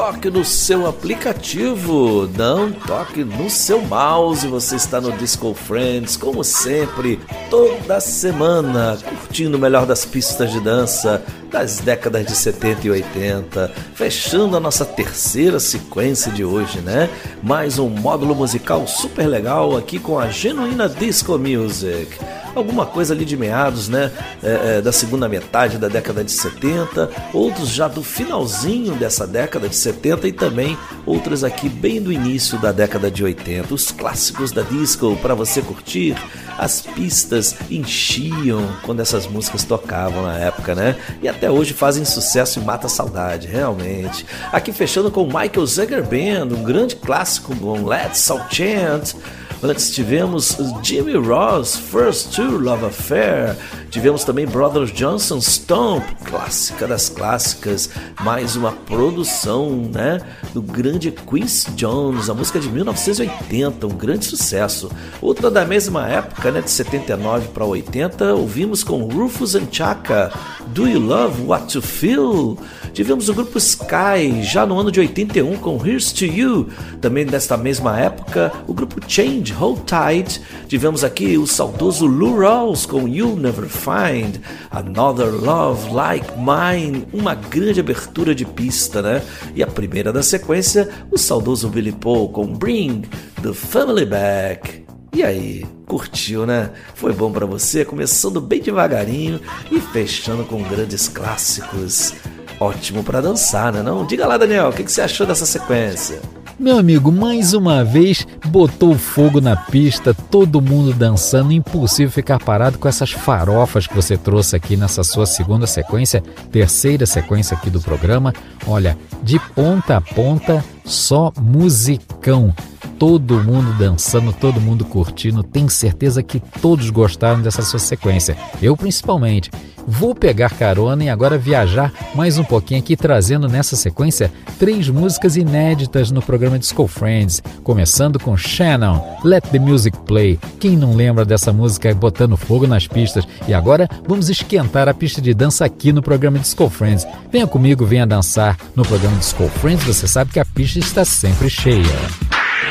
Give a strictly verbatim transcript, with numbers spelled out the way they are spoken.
toque no seu aplicativo, não toque no seu mouse. Você está no Disco Friends, como sempre, toda semana, curtindo o melhor das pistas de dança das décadas de setenta e oitenta, fechando a nossa terceira sequência de hoje, né? Mais um módulo musical super legal aqui com a genuína Disco Music. Alguma coisa ali de meados, né, é, é, da segunda metade da década de setenta, outros já do finalzinho dessa década de setenta e também outros aqui bem do início da década de oitenta. Os clássicos da disco para você curtir. As pistas enchiam quando essas músicas tocavam na época, né? E até hoje fazem sucesso e mata a saudade, realmente. Aqui fechando com Michael Zager Band, um grande clássico com Let's All Chant. Antes tivemos Jimmy Ross, First True Love Affair. Tivemos também Brothers Johnson, Stomp, clássica das clássicas. Mais uma produção, né, do grande Quincy Jones, a música de mil novecentos e oitenta, um grande sucesso. Outra da mesma época, né, de setenta e nove para oitenta, ouvimos com Rufus and Chaka, Do You Love What You Feel? Tivemos o grupo Sky, já no ano de oitenta e um, com Here's To You. Também desta mesma época, o grupo Change, Hold Tight. Tivemos aqui o saudoso Lou Rawls com You'll Never Find Another Love Like Mine, uma grande abertura de pista, né? E a primeira da sequência, o saudoso Billy Paul com Bring the Family Back. E aí, curtiu, né? Foi bom pra você, começando bem devagarinho e fechando com grandes clássicos. Ótimo pra dançar, né não? Diga lá, Daniel, o que você achou dessa sequência? Meu amigo, mais uma vez botou fogo na pista, todo mundo dançando, impossível ficar parado com essas farofas que você trouxe aqui nessa sua segunda sequência, terceira sequência aqui do programa. Olha, de ponta a ponta, só musicão. Todo mundo dançando, todo mundo curtindo, tenho certeza que todos gostaram dessa sua sequência, eu principalmente. Vou pegar carona e agora viajar mais um pouquinho aqui, trazendo nessa sequência três músicas inéditas no programa Disco Friends, começando com Shannon, Let the Music Play. Quem não lembra dessa música botando fogo nas pistas? E agora vamos esquentar a pista de dança aqui no programa Disco Friends. Venha comigo, venha dançar no programa Disco Friends, você sabe que a pista está sempre cheia.